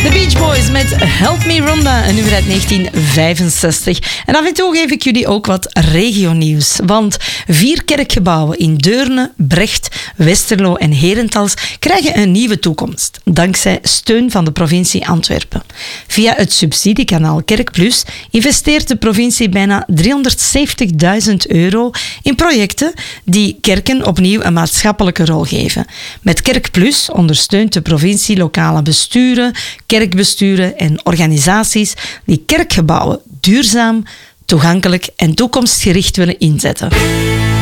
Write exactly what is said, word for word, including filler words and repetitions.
The Beach Boys met Help Me Rhonda, een nummer uit negentien vijfenzestig. En af en toe geef ik jullie ook wat regionieuws. Want vier kerkgebouwen in Deurne, Brecht, Westerlo en Herentals krijgen een nieuwe toekomst. Dankzij steun van de provincie Antwerpen. Via het subsidiekanaal Kerkplus investeert de provincie bijna driehonderdzeventigduizend euro in projecten die kerken opnieuw een maatschappelijke rol geven. Met Kerkplus ondersteunt de provincie lokale besturen, kerkbesturen en organisaties die kerkgebouwen duurzaam, toegankelijk en toekomstgericht willen inzetten.